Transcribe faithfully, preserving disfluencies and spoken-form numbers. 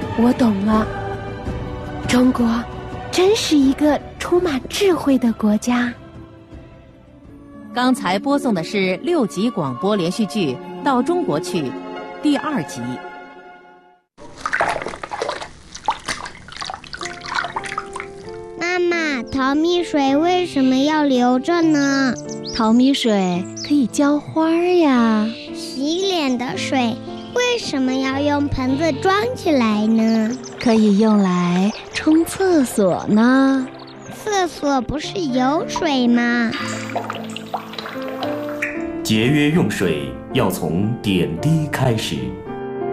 我懂了，中国真是一个充满智慧的国家。 刚才播送的是六集广播连续剧《到中国去》第二集。 妈妈，淘米水为什么要留着呢？ 淘米水可以浇花呀。 洗脸的水为什么要用盆子装起来呢？ 可以用来冲厕所呢。 厕所不是有水吗？ 节约用水要从点滴开始。